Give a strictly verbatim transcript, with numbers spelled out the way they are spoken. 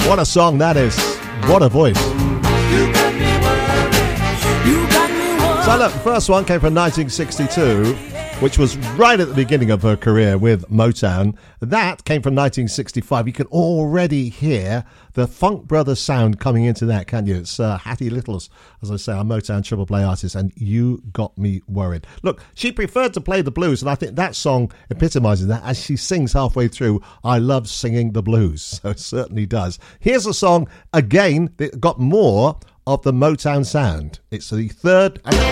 What a song that is. What a voice. You got me worried. You got me worried. So look, the first one came from nineteen sixty-two, which was right at the beginning of her career with Motown. That came from nineteen sixty-five. You can already hear the Funk Brothers sound coming into that, can't you? It's uh, Hattie Littles, as I say, our Motown triple play artist, and You Got Me Worried. Look, she preferred to play the blues, and I think that song epitomizes that as she sings halfway through, I love singing the blues. So it certainly does. Here's a song, again, that got more of the Motown sound. It's the third...